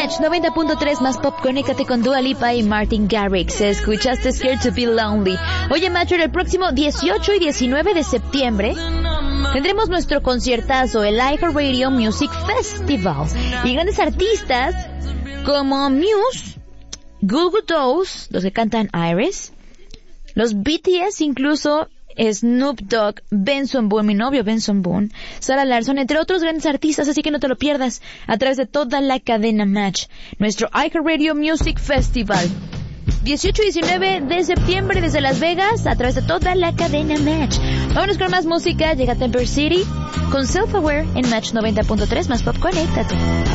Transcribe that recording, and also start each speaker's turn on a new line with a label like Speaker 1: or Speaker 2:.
Speaker 1: Match 90.3 más pop. Conéctate con Dua Lipa y Martin Garrix. Escuchaste Scared to be Lonely. Oye, Macho, el próximo 18 y 19 de septiembre tendremos nuestro conciertazo, el iHeartRadio Music Festival. Y grandes artistas como Muse, Goo Goo Dolls, los que cantan Iris, los BTS, incluso Snoop Dogg, Benson Boone, mi novio Benson Boone, Sarah Larsson, entre otros grandes artistas, así que no te lo pierdas a través de toda la cadena Match. Nuestro iHeartRadio Music Festival, 18 y 19 de septiembre desde Las Vegas, a través de toda la cadena Match. Vámonos con más música. Llega Temper City con Self Aware en Match 90.3 más pop. Conéctate.